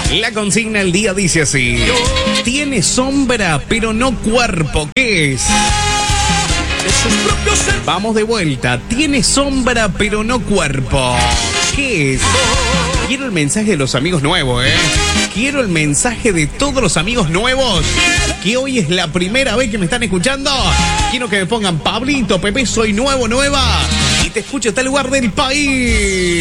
La consigna del día dice así: tiene sombra pero no cuerpo. ¿Qué es? Vamos de vuelta. Tiene sombra pero no cuerpo. ¿Qué es? Quiero el mensaje de los amigos nuevos, Quiero el mensaje de todos los amigos nuevos que hoy es la primera vez que me están escuchando. Quiero que me pongan: Pablito, Pepe, soy nuevo, nueva, y te escucho en tal lugar del país.